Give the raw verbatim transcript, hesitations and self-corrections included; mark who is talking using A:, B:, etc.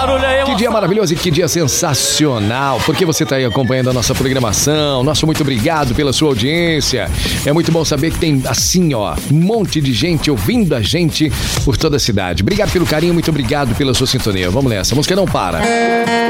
A: barulho aí,
B: Que dia maravilhoso e que dia sensacional, porque você está aí acompanhando a nossa programação. Nosso muito obrigado pela sua audiência. É muito bom saber que tem, assim, ó, um monte de gente ouvindo a gente por toda a cidade. Obrigado pelo carinho, muito obrigado pela sua sintonia. Vamos nessa, a música não para.